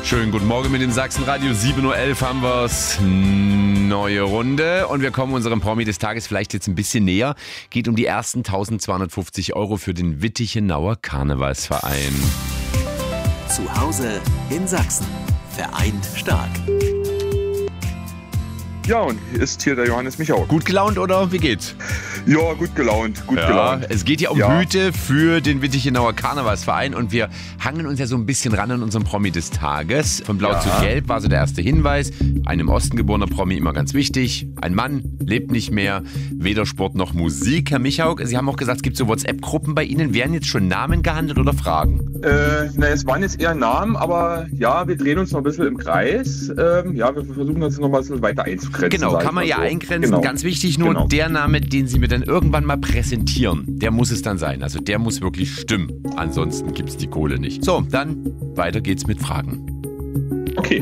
Schönen guten Morgen mit dem Sachsenradio. 7.11 Uhr haben wir's. Neue Runde. Und wir kommen unserem Promi des Tages vielleicht jetzt ein bisschen näher. Geht um die ersten 1.250 € für den Wittichenauer Karnevalsverein. Zu Hause in Sachsen. Vereint stark. Ja, und hier ist hier der Johannes Michau. Gut gelaunt oder wie geht's? Ja, gut gelaunt, gelaunt. Es geht ja um Hüte für den Wittichenauer Karnevalsverein und wir hangeln uns ja so ein bisschen ran an unserem Promi des Tages. Von Blau zu Gelb war so der erste Hinweis. Ein im Osten geborener Promi, immer ganz wichtig. Ein Mann, lebt nicht mehr, weder Sport noch Musik. Herr Michau, Sie haben auch gesagt, es gibt so WhatsApp-Gruppen bei Ihnen. Werden jetzt schon Namen gehandelt oder Fragen? Es waren jetzt eher Namen, aber ja, wir drehen uns noch ein bisschen im Kreis. Wir versuchen uns noch mal ein bisschen weiter einzugrenzen. Genau, kann man ja eingrenzen. Genau. Ganz wichtig nur, der Name, den Sie mir dann irgendwann mal präsentieren, der muss es dann sein. Also der muss wirklich stimmen. Ansonsten gibt es die Kohle nicht. So, dann weiter geht's mit Fragen. Okay.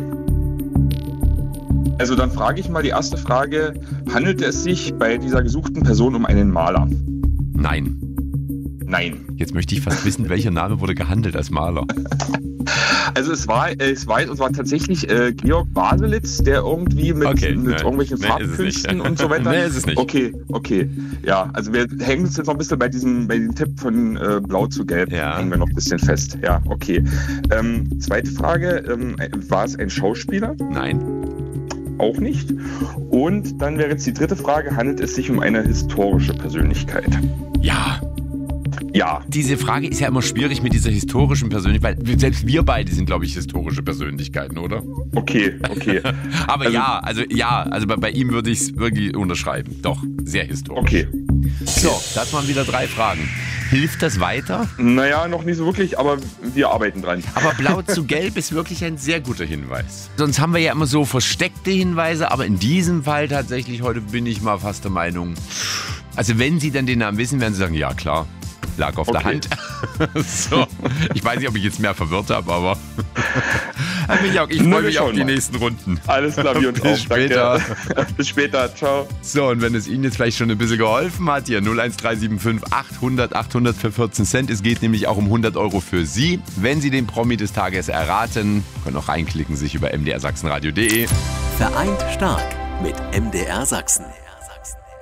Also dann frage ich mal die erste Frage. Handelte es sich bei dieser gesuchten Person um einen Maler? Nein. Nein. Jetzt möchte ich fast wissen, welcher Name wurde gehandelt als Maler. Also es war tatsächlich Georg Baselitz, der irgendwie mit irgendwelchen Farbkünsten und so weiter. Nee, ist es nicht. Okay. Ja, also wir hängen uns jetzt noch ein bisschen bei diesem Tipp von Blau zu Gelb, hängen wir noch ein bisschen fest. Ja, okay. Zweite Frage, war es ein Schauspieler? Nein. Auch nicht. Und dann wäre jetzt die dritte Frage, handelt es sich um eine historische Persönlichkeit? Ja. Ja. Diese Frage ist ja immer schwierig mit dieser historischen Persönlichkeit, weil selbst wir beide sind, glaube ich, historische Persönlichkeiten, oder? Okay. Aber also bei ihm würde ich es wirklich unterschreiben. Doch, sehr historisch. Okay. So, das waren wieder 3 Fragen. Hilft das weiter? Naja, noch nicht so wirklich, aber wir arbeiten dran. Aber Blau zu Gelb ist wirklich ein sehr guter Hinweis. Sonst haben wir ja immer so versteckte Hinweise, aber in diesem Fall tatsächlich, heute bin ich mal fast der Meinung, also wenn Sie dann den Namen wissen, werden Sie sagen, ja klar. Lag auf der Hand. So. Ich weiß nicht, ob ich jetzt mehr verwirrt habe, aber Herr Michau, ich freue mich auf die nächsten Runden. Alles klar, wir uns Bis auch. später. Danke. Bis später, ciao. So, und wenn es Ihnen jetzt vielleicht schon ein bisschen geholfen hat, hier 01375 800 für 14 Cent. Es geht nämlich auch um 100 € für Sie. Wenn Sie den Promi des Tages erraten, können auch reinklicken, sich über mdrsachsenradio.de. Vereint stark mit MDR Sachsen.